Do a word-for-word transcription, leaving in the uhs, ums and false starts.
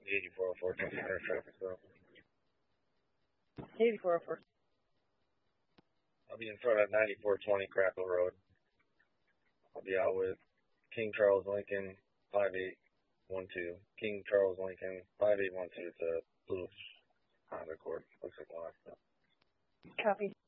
eighty-four oh four, traffic stop. eighty-four oh four. I'll be in front of ninety-four twenty Crackle Road. I'll be out with King Charles Lincoln five eight one two. King Charles Lincoln five eight one two. It's a blue Honda Accord. Looks like one. Copy.